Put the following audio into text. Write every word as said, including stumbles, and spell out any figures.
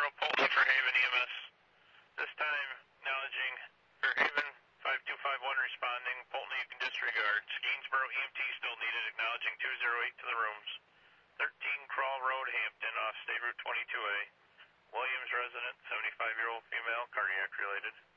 zero, Polton for Haven E M S. This time, acknowledging Fairhaven, five two five one responding. Polton, you can disregard. Skeensboro E M T still needed, acknowledging two zero eight to the rooms. thirteen Crawl Road, Hampton, off State Route twenty-two A. Williams resident, seventy-five-year-old female, cardiac related.